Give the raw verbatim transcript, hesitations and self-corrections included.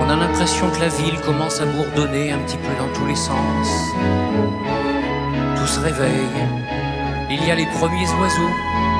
On a l'impression que la ville commence à bourdonner un petit peu dans tous les sens. Tout se réveille, il y a les premiers oiseaux